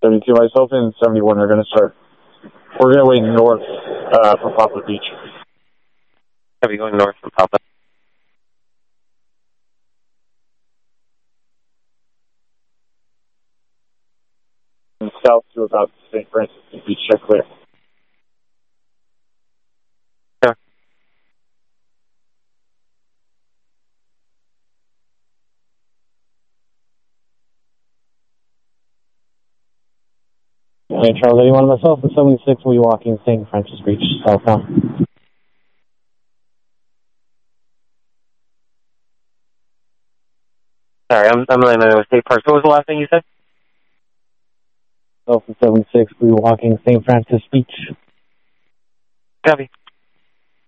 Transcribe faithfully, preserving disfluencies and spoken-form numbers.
seventy-two, myself and seventy-one are going to start. We're going to wait north uh, from Poplar Beach. Are we going north from Poplar? And south to about Saint Francis Beach, check clear. Sure. Hey, Charles eighty-one, myself and seventy-six will be walking Saint Francis Beach, southbound. Sorry, I'm I'm in a state park. What was the last thing you said? Myself and seventy-six will be walking Saint Francis Beach. Copy.